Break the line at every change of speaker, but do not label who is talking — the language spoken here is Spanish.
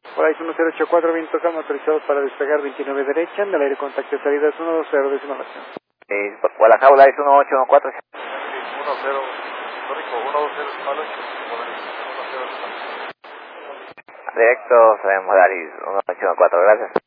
Horizon 1084, viento calma, autorizado para despegar 29 derecha, en el aire contacto de salida es 120, décima relación.
Por la jaula es 1814.
10, histórico, 120, decimal 8, 10.
Directo, sabemos Daris, 1814, gracias.